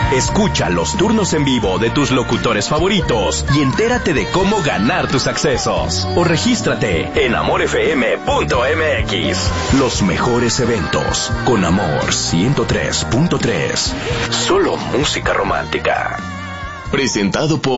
Escucha los turnos en vivo de tus locutores favoritos y entérate de cómo ganar tus accesos. O regístrate en amorfm.mx. Los mejores eventos con Amor 103.3. Solo música romántica. Presentado por